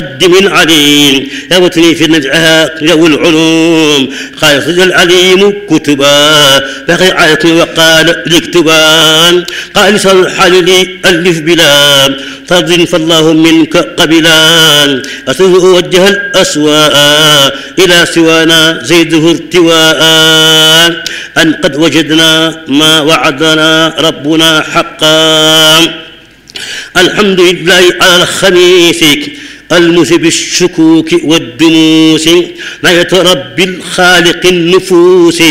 من عليم يغتني في نزعها ذوي العلوم قال صدق العليم كتبا فقي عيتني وقال الاكتبان قال لسان الحال لي ألف بلا فرض فالله منك قبلان أسوء وجه الأسواء إلى سوانا زيده ارتواء أن قد وجدنا ما وعدنا ربنا حقا الحمد لله على الخميس الموس بالشكوك والدنوس ناية رب الخالق النفوس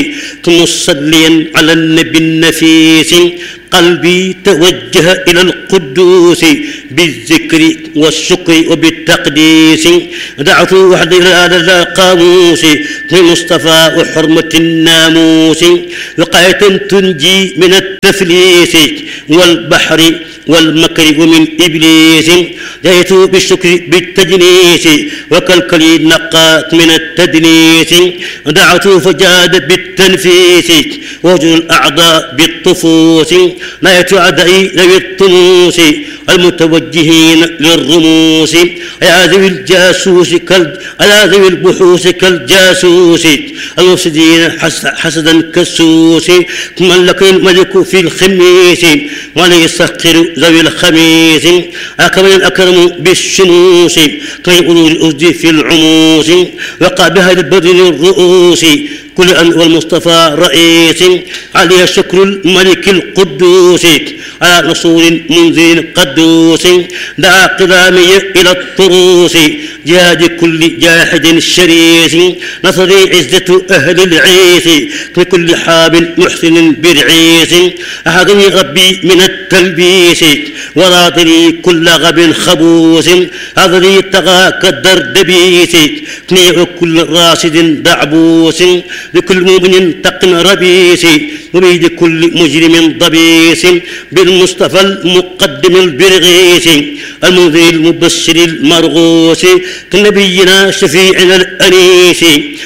مصليا على النبي النفيس قلبي توجه إلى القدوس بالذكر والشكر وبالتقديس دعوت وحدي إلى هذا القاموس للمصطفى وحرمة الناموس وقاية تنجي من التفليس والبحر والمكر ومن إبليس جئت بالشكر بالتجنيس وكالكلي نقات من التدنيس دعوت فجاد بالتنفيس وجه الأعضاء بالطفوس نايت أعدائي ذوي الطموس المتوجهين للرموس يا ذوي الجاسوس يا ذوي البحوث كالجاسوس المفسدين حسدا كالسوس ملك الملك في الخميس وليسخر ذوي الخميس أكرم الأكرم بالشموس كيقولوا الأسد في العموس وقع بها البدر الرؤوس كل أن والمصطفى رئيس عليه شكر الملك القدوس على نصور منذر قدوس دعا قدامي إلى الطروس جهاد كل جاحد شريس نصري عزة أهل العيس لكل حاب محسن برعيس أحضني ربي من التلبيس وراضني كل غب خبوس هذا طغى كالدردبيس كنيع كل راشد دعبوس لكل مؤمن تقن ربيس وبيد كل مجرم ضبيس بالمصطفى المقدم البرغيس المنذر المبشر المرغوس كنبينا شفيعنا الأنيس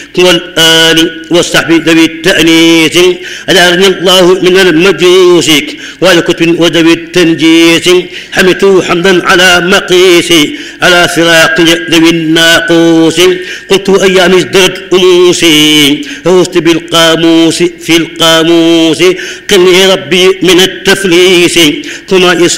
والآل والصحب ذوي التأنيس أجعلني الله من المجوس والكتب وذوي التنجيس حمدته حمدا على مقيس على فراق ذوي الناقوس قلت أيام ازدرت أموسي فوزت بالقاموس في القاموس قني ربي من التفليس ثم